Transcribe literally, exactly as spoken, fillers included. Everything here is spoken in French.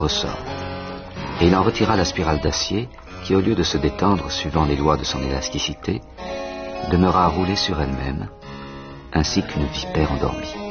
ressort. Et il en retira la spirale d'acier qui, au lieu de se détendre suivant les lois de son élasticité, demeura roulée sur elle-même, ainsi qu'une vipère endormie.